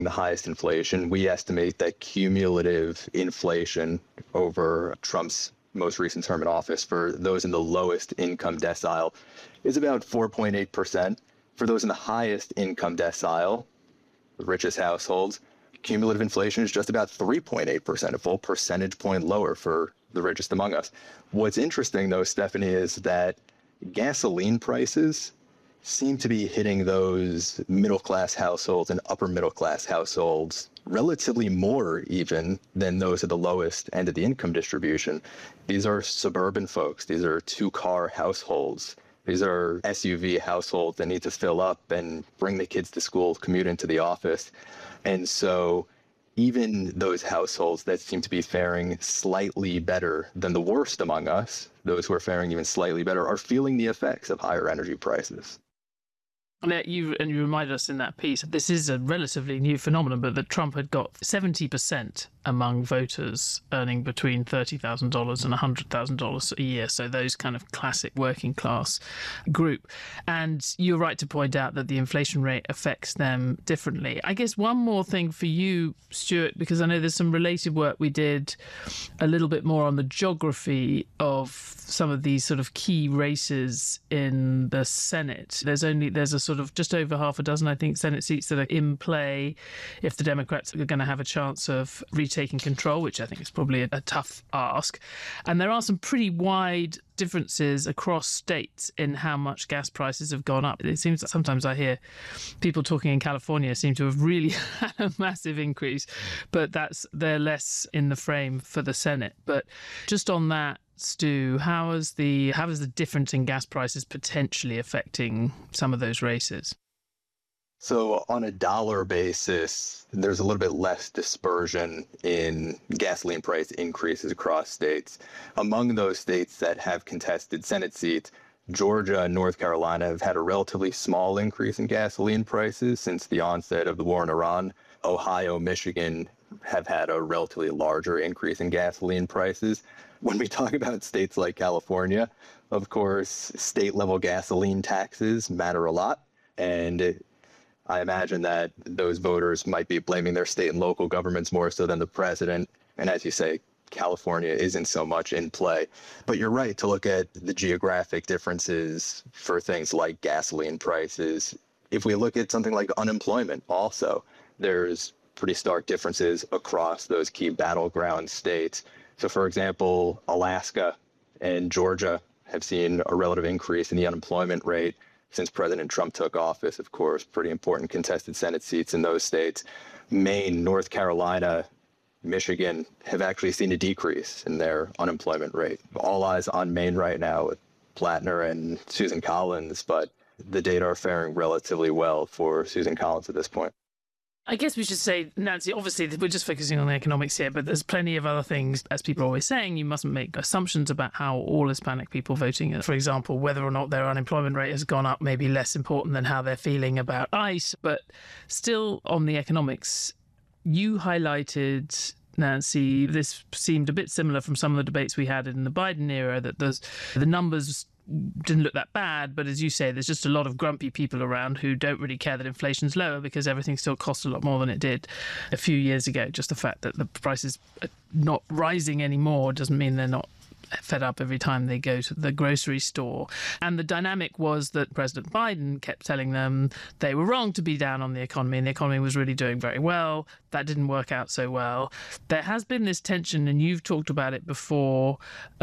the highest inflation. We estimate that cumulative inflation over Trump's most recent term in office for those in the lowest income decile is about 4.8%. For those in the highest income decile, the richest households, cumulative inflation is just about 3.8%, a full percentage point lower for the richest among us. What's interesting, though, Stephanie, is that gasoline prices seem to be hitting those middle-class households and upper-middle-class households relatively more even than those at the lowest end of the income distribution. These are suburban folks. These are two-car households. These are SUV households that need to fill up and bring the kids to school, commute into the office. And so even those households that seem to be faring slightly better than the worst among us, those who are faring even slightly better, are feeling the effects of higher energy prices. And you reminded us in that piece, this is a relatively new phenomenon, but that Trump had got 70% among voters earning between $30,000 and $100,000 a year. So those kind of classic working class group. And you're right to point out that the inflation rate affects them differently. I guess one more thing for you, Stuart, because I know there's some related work we did a little bit more on the geography of some of these sort of key races in the Senate. There's a sort of just over half a dozen, I think, Senate seats that are in play if the Democrats are going to have a chance of retaking control, which I think is probably a tough ask. And there are some pretty wide differences across states in how much gas prices have gone up. It seems that sometimes I hear people talking in California seem to have really had a massive increase, but they're less in the frame for the Senate. But just on that, Stu, how is the difference in gas prices potentially affecting some of those races? So on a dollar basis, there's a little bit less dispersion in gasoline price increases across states. Among those states that have contested Senate seats, Georgia and North Carolina have had a relatively small increase in gasoline prices since the onset of the war in Iran. Ohio, Michigan have had a relatively larger increase in gasoline prices. When we talk about states like California, of course, state-level gasoline taxes matter a lot. And I imagine that those voters might be blaming their state and local governments more so than the president. And as you say, California isn't so much in play. But you're right to look at the geographic differences for things like gasoline prices. If we look at something like unemployment also, there's pretty stark differences across those key battleground states. So, for example, Alaska and Georgia have seen a relative increase in the unemployment rate since President Trump took office. Of course, pretty important contested Senate seats in those states. Maine, North Carolina, Michigan have actually seen a decrease in their unemployment rate. All eyes on Maine right now with Plattner and Susan Collins, but the data are faring relatively well for Susan Collins at this point. I guess we should say, Nancy, obviously we're just focusing on the economics here, but there's plenty of other things. As people are always saying, you mustn't make assumptions about how all Hispanic people voting, for example, whether or not their unemployment rate has gone up may be less important than how they're feeling about ICE. But still on the economics, you highlighted, Nancy, this seemed a bit similar from some of the debates we had in the Biden era, that the numbers didn't look that bad, but as you say, there's just a lot of grumpy people around who don't really care that inflation's lower because everything still costs a lot more than it did a few years ago. Just the fact that the prices are not rising anymore doesn't mean they're not fed up every time they go to the grocery store. And the dynamic was that President Biden kept telling them they were wrong to be down on the economy, and the economy was really doing very well. That didn't work out so well. There has been this tension, and you've talked about it before,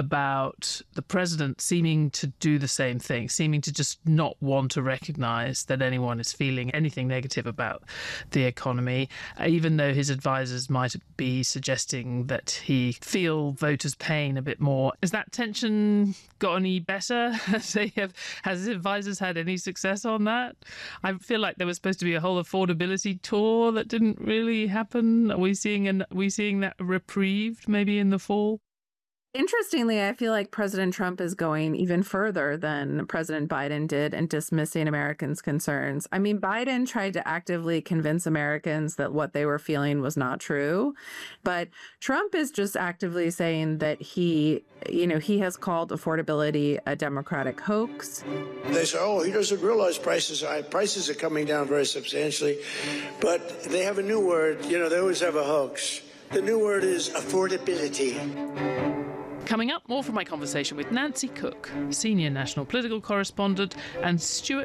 about the president seeming to do the same thing, seeming to just not want to recognize that anyone is feeling anything negative about the economy, even though his advisors might be suggesting that he feel voters' pain a bit more. Has that tension got any better? Has his advisors had any success on that? I feel like there was supposed to be a whole affordability tour that didn't really happen. Are we seeing that reprieved maybe in the fall? Interestingly, I feel like President Trump is going even further than President Biden did in dismissing Americans' concerns. I mean, Biden tried to actively convince Americans that what they were feeling was not true, but Trump is just actively saying that he has called affordability a Democratic hoax. They say, oh, he doesn't realize prices are coming down very substantially, but they have a new word. They always have a hoax. The new word is affordability. Coming up, more from my conversation with Nancy Cook, senior national political correspondent, and Stuart